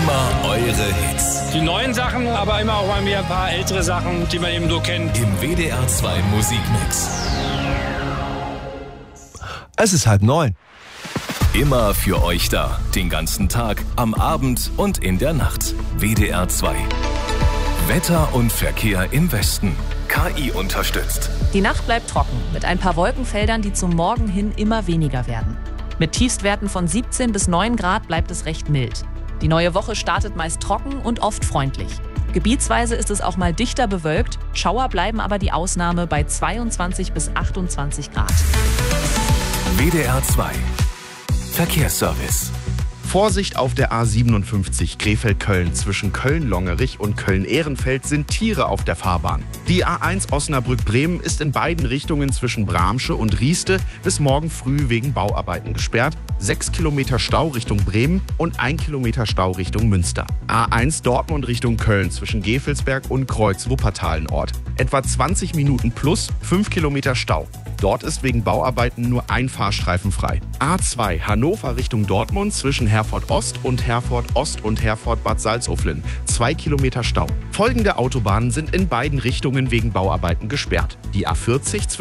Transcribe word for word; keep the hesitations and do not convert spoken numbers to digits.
Immer eure Hits. Die neuen Sachen, aber immer auch mal wieder ein paar ältere Sachen, die man eben so kennt. Im W D R zwei Musikmix. Es ist halb neun. Immer für euch da. Den ganzen Tag, am Abend und in der Nacht. W D R zwei. Wetter und Verkehr im Westen. K I unterstützt. Die Nacht bleibt trocken, mit ein paar Wolkenfeldern, die zum Morgen hin immer weniger werden. Mit Tiefstwerten von siebzehn bis neun Grad bleibt es recht mild. Die neue Woche startet meist trocken und oft freundlich. Gebietsweise ist es auch mal dichter bewölkt, Schauer bleiben aber die Ausnahme bei zweiundzwanzig bis achtundzwanzig Grad. W D R zwei. Verkehrsservice. Vorsicht auf der A siebenundfünfzig Krefeld-Köln. Zwischen Köln-Longerich und Köln-Ehrenfeld sind Tiere auf der Fahrbahn. Die A eins Osnabrück-Bremen ist in beiden Richtungen zwischen Bramsche und Rieste bis morgen früh wegen Bauarbeiten gesperrt. Sechs Kilometer Stau Richtung Bremen und ein Kilometer Stau Richtung Münster. A eins Dortmund Richtung Köln zwischen Gevelsberg und Kreuz-Wuppertal-Ort. Etwa zwanzig Minuten plus fünf Kilometer Stau. Dort ist wegen Bauarbeiten nur ein Fahrstreifen frei. A zwei Hannover Richtung Dortmund zwischen Herford Ost und Herford Ost und Herford Bad Salzuflen. Zwei Kilometer Stau. Folgende Autobahnen sind in beiden Richtungen wegen Bauarbeiten gesperrt. Die A vierzig